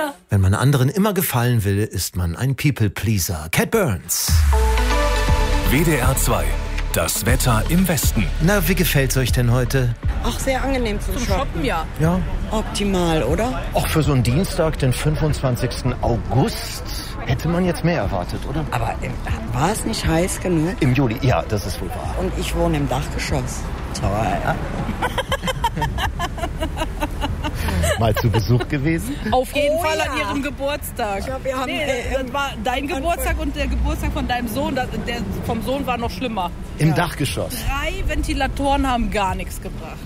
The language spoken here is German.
Wenn man anderen immer gefallen will, ist man ein People-Pleaser. Cat Burns. WDR 2. Das Wetter im Westen. Na, wie gefällt's euch denn heute? Ach, sehr angenehm zum Shoppen. Ja. Ja. Optimal, oder? Auch für so einen Dienstag, den 25. August, hätte man jetzt mehr erwartet, oder? Aber war es nicht heiß genug? Im Juli, ja, das ist wohl wahr. Und ich wohne im Dachgeschoss. Toll. Mal zu Besuch gewesen? Auf jeden Oh Fall ja. an ihrem Geburtstag. Ja, wir haben, das war dein Geburtstag und der Geburtstag von deinem Sohn. Der vom Sohn war noch schlimmer. Im Dachgeschoss. 3 Ventilatoren haben gar nichts gebracht.